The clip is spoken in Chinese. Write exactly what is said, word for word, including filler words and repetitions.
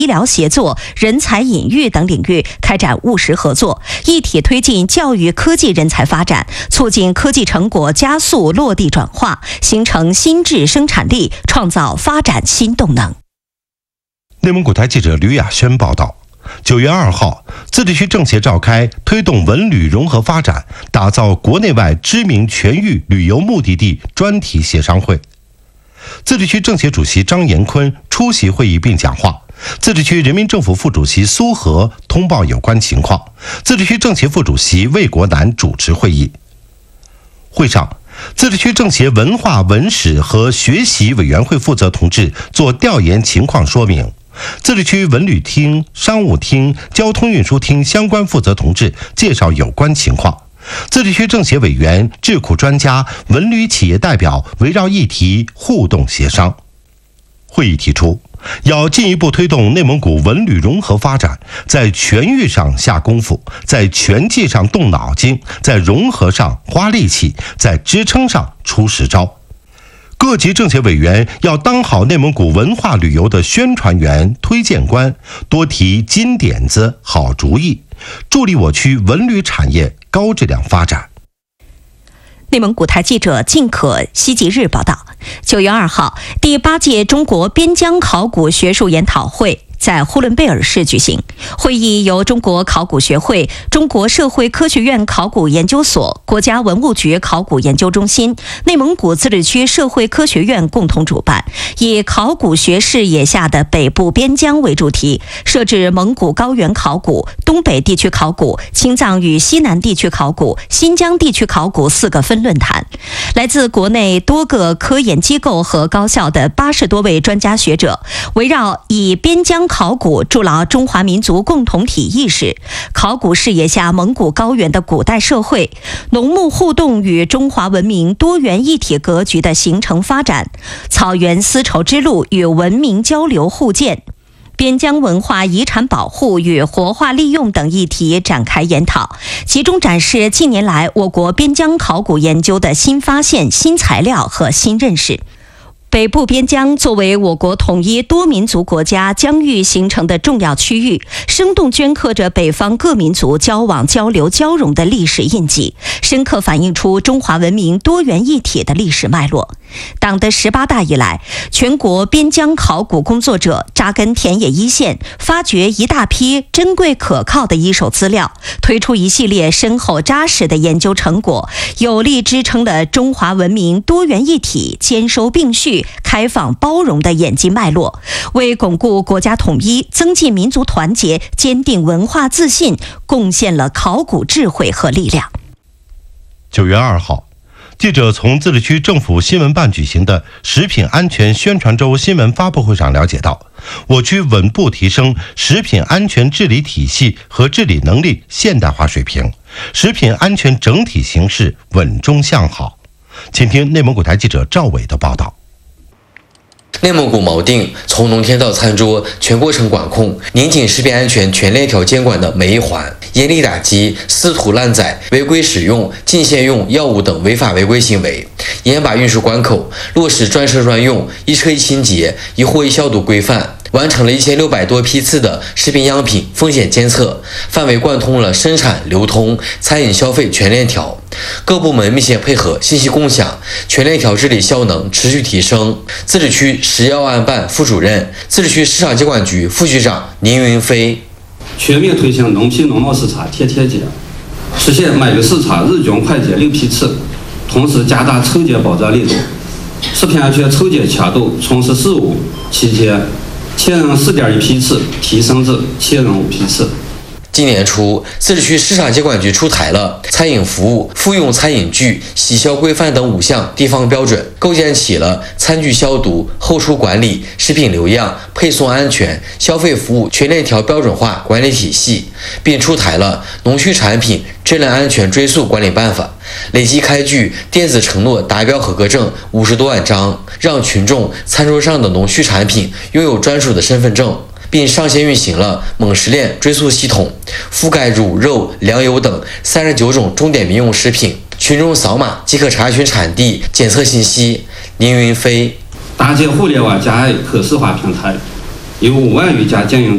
医疗协作、人才引育等领域开展务实合作，一体推进教育科技人才发展，促进科技成果加速落地转化，形成新质生产力，创造发展新动能。 内蒙古台记者吕亚轩报道。九月二号，自治区政协召开推动文旅融合发展，打造国内外知名全域旅游目的地专题协商会。自治区政协主席张延坤出席会议并讲话，自治区人民政府副主席苏和通报有关情况，自治区政协副主席魏国南主持会议。会上，自治区政协文化文史和学习委员会负责同志做调研情况说明，自治区文旅厅、商务厅、交通运输厅相关负责同志介绍有关情况。自治区政协委员、智库专家、文旅企业代表围绕议题互动协商。会议提出，要进一步推动内蒙古文旅融合发展，在全域上下功夫，在全技上动脑筋，在融合上花力气，在支撑上出实招。各级政协委员要当好内蒙古文化旅游的宣传员、推荐官，多提金点子、好主意，助力我区文旅产业高质量发展。 内蒙古台记者靳可、西吉日报道，九月二号，第八届中国边疆考古学术研讨会在呼伦贝尔市举行。会议由中国考古学会、中国社会科学院考古研究所、国家文物局考古研究中心、内蒙古自治区社会科学院共同主办，以考古学视野下的北部边疆为主题，设置蒙古高原考古、东北地区考古、青藏与西南地区考古、新疆地区考古四个分论坛。来自国内多个科研机构和高校的八十多位专家学者，围绕以边疆考古筑牢中华民族共同体意识，考古视野下蒙古高原的古代社会，农牧互动与中华文明多元一体格局的形成发展，草原丝绸之路与文明交流互鉴，边疆文化遗产保护与活化利用等议题展开研讨，集中展示近年来我国边疆考古研究的新发现、新材料和新认识。北部边疆作为我国统一多民族国家疆域形成的重要区域，生动镌刻着北方各民族交往交流交融的历史印记，深刻反映出中华文明多元一体的历史脉络。党的十八大以来，全国边疆考古工作者扎根田野一线，发掘一大批珍贵可靠的一手资料，推出一系列深厚扎实的研究成果，有力支撑了中华文明多元一体、兼收并蓄、开放包容的演进脉络，为巩固国家统一、增进民族团结、坚定文化自信贡献了考古智慧和力量。 九月二号，记者从自治区政府新闻办举行的食品安全宣传周新闻发布会上了解到，我区稳步提升食品安全治理体系和治理能力现代化水平，食品安全整体形势稳中向好。请听内蒙古台记者赵伟的报道。 内蒙古锚定从农田到餐桌全过程管控，拧紧食品安全全链条监管的每一环，严厉打击私屠滥宰、违规使用禁限用药物等违法违规行为，严把运输关口落实专车专用、一车一清洁、一货一消毒规范，完成了一千六百多批次的食品样品风险监测，范围贯通了生产、流通、餐饮消费全链条。各部门密切配合，信息共享，全链条治理效能持续提升。自治区食药安办副主任、自治区市场监管局副局长宁云飞： 全面推行农批农贸视察贴贴检，实现每个视察日均快检六批次，同时加大抽检保障力度。食品安全抽检强度从十四五期间千人四点一批次提升至千人五批次。 今年初，自治区市场监管局出台了餐饮服务、复用餐饮具洗消规范等五项地方标准，构建起了餐具消毒、后厨管理、食品留样、配送安全、消费服务全链条标准化管理体系，并出台了农畜产品质量安全追溯管理办法，累计开具电子承诺达标合格证五十多万张，让群众餐桌上的农畜产品拥有专属的身份证。并上线运行了猛食链追溯系统，覆盖乳、肉、粮油等三十九种重点民用食品，群众扫码即可查询产地、检测信息。宁云飞： 搭建互联网加可视化平台，有五万余家经营